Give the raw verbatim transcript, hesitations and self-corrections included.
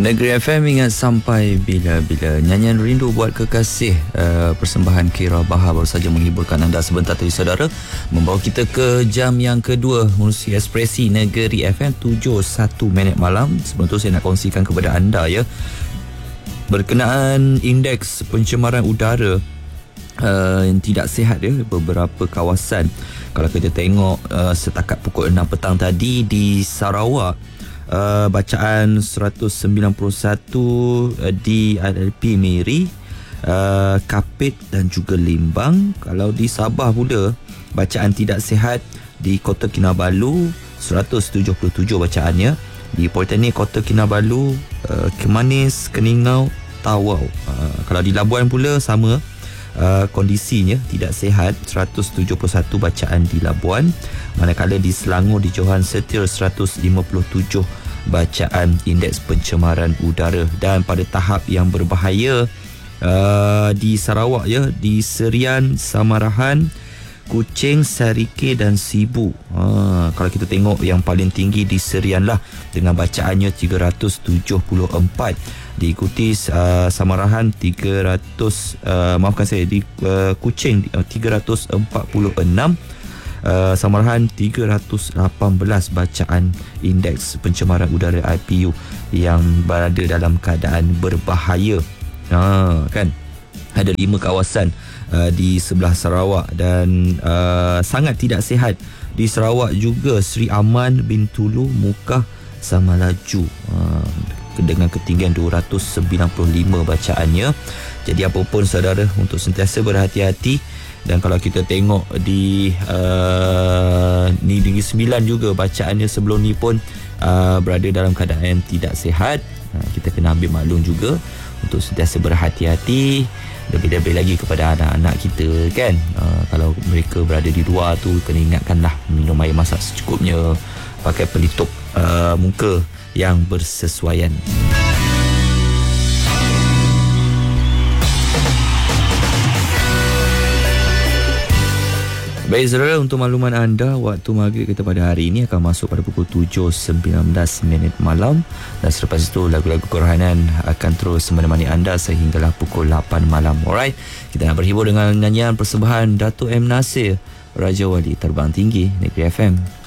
Negeri F M ingat sampai bila-bila. Nyanyian rindu buat kekasih, uh, persembahan Kira Bahar baru saja menghiburkan anda sebentar tadi saudara, membawa kita ke jam yang kedua Musi Ekspresi Negeri F M tujuh satu minit malam. Sebelum tu saya nak kongsikan kepada anda ya, berkenaan indeks pencemaran udara uh, yang tidak sihat ya, beberapa kawasan. Kalau kita tengok uh, setakat pukul enam petang tadi di Sarawak, Uh, bacaan seratus sembilan puluh satu uh, di L P Miri, uh, Kapit dan juga Limbang. Kalau di Sabah pula, bacaan tidak sihat di Kota Kinabalu seratus tujuh puluh tujuh bacaannya. Di Politeknik Kota Kinabalu, uh, Kemanis, Keningau, Tawau. Uh, kalau di Labuan pula sama, uh, kondisinya tidak sihat, seratus tujuh puluh satu bacaan di Labuan. Manakala di Selangor, di Johan Setir seratus lima puluh tujuh bacaan indeks pencemaran udara. Dan pada tahap yang berbahaya uh, di Sarawak ya, di Serian, Samarahan, Kuching, Sarike dan Sibu. Ha, kalau kita tengok yang paling tinggi di Serian lah dengan bacaannya tiga ratus tujuh puluh empat. Diikuti uh, Samarahan tiga ratus, uh, maafkan saya, di uh, Kuching uh, tiga ratus empat puluh enam. Uh, Samarahan tiga ratus lapan belas bacaan indeks pencemaran udara I P U yang berada dalam keadaan berbahaya. Ha, kan? Ada lima kawasan uh, di sebelah Sarawak dan uh, sangat tidak sihat di Sarawak juga. Sri Aman, Bintulu, Mukah, Samalaju, uh, dengan ketinggian dua ratus sembilan puluh lima bacaannya. Jadi apa pun saudara, untuk sentiasa berhati-hati. Dan kalau kita tengok di uh, ni Negeri Sembilan juga, bacaannya sebelum ni pun uh, berada dalam keadaan tidak sihat. uh, Kita kena ambil maklum juga untuk sentiasa berhati-hati, lebih-lebih lagi kepada anak-anak kita kan. uh, Kalau mereka berada di luar tu, kena ingatkanlah minum air masak secukupnya, pakai pelitup uh, muka yang bersesuaian. Baik saudara, untuk makluman anda, waktu maghrib kita pada hari ini akan masuk pada pukul tujuh sembilan belas minit malam. Dan selepas itu lagu-lagu kerohanian akan terus menemani anda sehinggalah pukul lapan malam. Alright, kita nak berhibur dengan nyanyian persembahan Datuk M. Nasir, Raja Wali Terbang Tinggi Negeri F M.